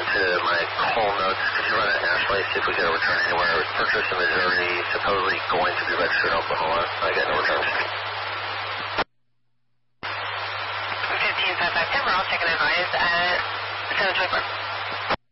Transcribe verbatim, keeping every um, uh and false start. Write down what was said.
to my call notes. Could you run it nationally, see if we get a return anywhere? It was purchased in Missouri, supposedly going to be registered in Oklahoma. I got no returns. fifteen five five ten, we're all checking advice at seven twenty-four.